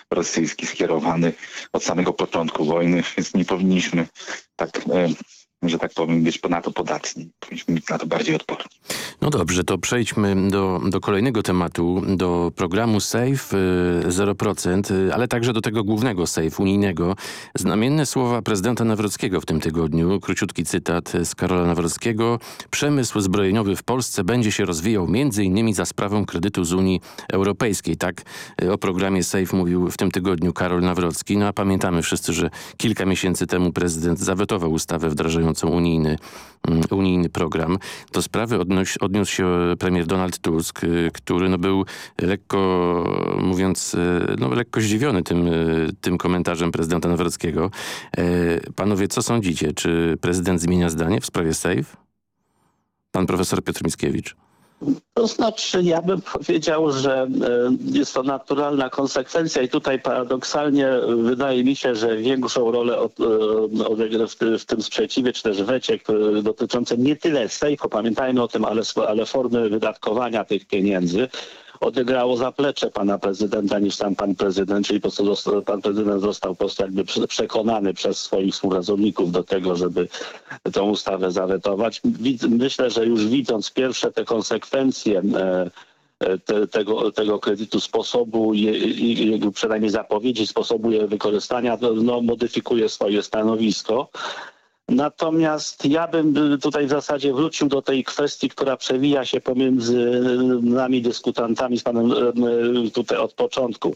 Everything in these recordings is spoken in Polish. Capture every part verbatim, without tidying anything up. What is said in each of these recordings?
rosyjski skierowany od samego początku wojny, więc nie powinniśmy tak, że tak powiem, być na to podatni. Powinniśmy być na to bardziej odporni. No dobrze, to przejdźmy do, do kolejnego tematu, do programu SAFE zero procent, ale także do tego głównego SAFE unijnego. Znamienne słowa prezydenta Nawrockiego w tym tygodniu, króciutki cytat z Karola Nawrockiego. Przemysł zbrojeniowy w Polsce będzie się rozwijał między innymi za sprawą kredytu z Unii Europejskiej. Tak o programie SAFE mówił w tym tygodniu Karol Nawrocki. No a pamiętamy wszyscy, że kilka miesięcy temu prezydent zawetował ustawę wdrażającą unijny, unijny program. Do sprawy odnoś, odniósł się premier Donald Tusk, który no był lekko mówiąc, no lekko zdziwiony tym, tym komentarzem prezydenta Nawrockiego. Panowie, co sądzicie? Czy prezydent zmienia zdanie w sprawie SAFE? Pan profesor Piotr Mickiewicz. To znaczy, ja bym powiedział, że jest to naturalna konsekwencja i tutaj paradoksalnie wydaje mi się, że większą rolę odegra w tym sprzeciwie, czy też wecie dotyczącym nie tyle SAFE, pamiętajmy o tym, ale, ale formy wydatkowania tych pieniędzy, odegrało zaplecze pana prezydenta niż sam pan prezydent, czyli po prostu został, pan prezydent został po prostu jakby przekonany przez swoich współpracowników do tego, żeby tę ustawę zawetować. Myślę, że już widząc pierwsze te konsekwencje te, tego, tego kredytu, sposobu i przynajmniej zapowiedzi sposobu jego wykorzystania, no, modyfikuje swoje stanowisko. Natomiast ja bym tutaj w zasadzie wrócił do tej kwestii, która przewija się pomiędzy nami dyskutantami z panem tutaj od początku.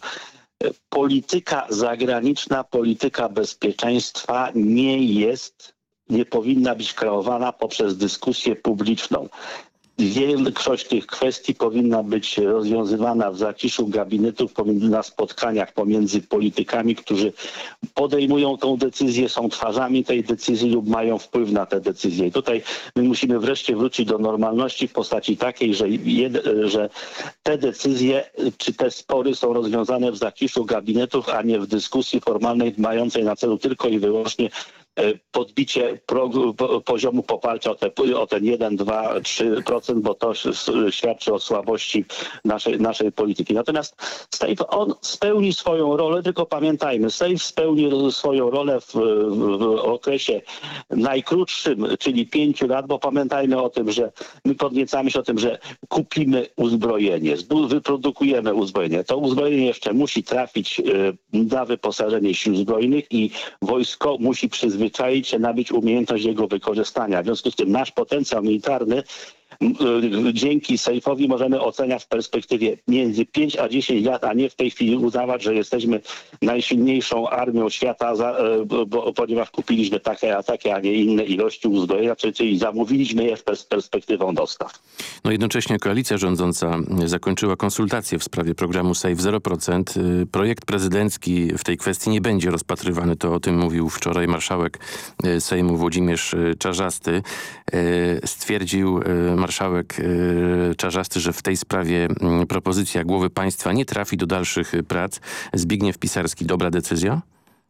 Polityka zagraniczna, polityka bezpieczeństwa nie jest, nie powinna być kreowana poprzez dyskusję publiczną. Większość tych kwestii powinna być rozwiązywana w zaciszu gabinetów, na spotkaniach pomiędzy politykami, którzy podejmują tą decyzję, są twarzami tej decyzji lub mają wpływ na te decyzje. I tutaj my musimy wreszcie wrócić do normalności w postaci takiej, że, jed, że te decyzje czy te spory są rozwiązane w zaciszu gabinetów, a nie w dyskusji formalnej mającej na celu tylko i wyłącznie podbicie progu, poziomu poparcia o, te, o ten jeden, dwa, trzy procent, bo to świadczy o słabości naszej, naszej polityki. Natomiast SAFE on spełni swoją rolę, tylko pamiętajmy, SAFE spełni swoją rolę w, w okresie najkrótszym, czyli pięciu lat, bo pamiętajmy o tym, że my podniecamy się o tym, że kupimy uzbrojenie, wyprodukujemy uzbrojenie. To uzbrojenie jeszcze musi trafić na wyposażenie sił zbrojnych i wojsko musi przyzwyczaić się nabyć umiejętność jego wykorzystania. W związku z tym nasz potencjał militarny dzięki SAFE'owi możemy oceniać w perspektywie między pięć a dziesięć lat, a nie w tej chwili uznawać, że jesteśmy najsilniejszą armią świata, za, bo, ponieważ kupiliśmy takie, a takie, a nie inne ilości uzbrojenia, czyli zamówiliśmy je z perspektywą dostaw. No jednocześnie koalicja rządząca zakończyła konsultacje w sprawie programu SAFE zero procent. Projekt prezydencki w tej kwestii nie będzie rozpatrywany. To o tym mówił wczoraj marszałek Sejmu Włodzimierz Czarzasty. Stwierdził marszałek Czarzasty, że w tej sprawie propozycja głowy państwa nie trafi do dalszych prac. Zbigniew Pisarski, dobra decyzja?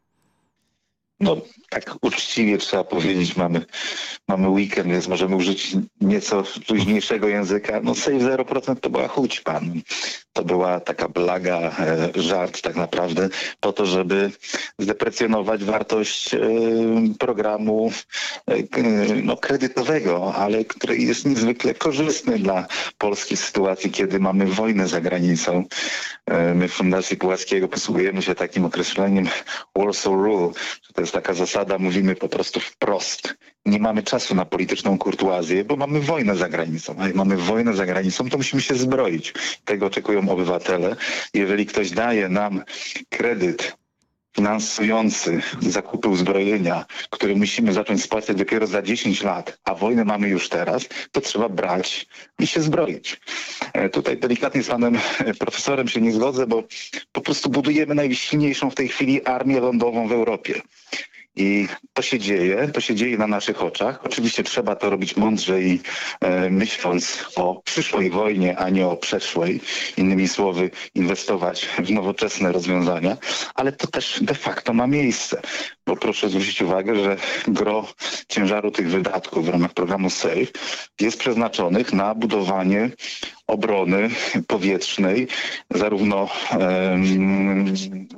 No tak uczciwie trzeba powiedzieć, mamy, mamy weekend, więc możemy użyć nieco luźniejszego języka. No SAFE zero procent to była hućpa. To była taka blaga, e, żart tak naprawdę po to, żeby zdeprecjonować wartość e, programu e, no, kredytowego, ale który jest niezwykle korzystny dla Polski w sytuacji, kiedy mamy wojnę za granicą. E, my w Fundacji Puławskiego posługujemy się takim określeniem Warsaw Rule. To jest taka zasada, mówimy po prostu wprost. Nie mamy czasu na polityczną kurtuazję, bo mamy wojnę za granicą. A jak mamy wojnę za granicą, to musimy się zbroić. Tego oczekują obywatele. Jeżeli ktoś daje nam kredyt finansujący zakupy uzbrojenia, który musimy zacząć spłacać dopiero za dziesięć lat, a wojnę mamy już teraz, to trzeba brać i się zbroić. Tutaj delikatnie z panem profesorem się nie zgodzę, bo po prostu budujemy najsilniejszą w tej chwili armię lądową w Europie. I to się dzieje, to się dzieje na naszych oczach. Oczywiście trzeba to robić mądrze i e, myśląc o przyszłej wojnie, a nie o przeszłej. Innymi słowy, inwestować w nowoczesne rozwiązania, ale to też de facto ma miejsce. Bo proszę zwrócić uwagę, że gro ciężaru tych wydatków w ramach programu SAFE jest przeznaczonych na budowanie obrony powietrznej, zarówno um,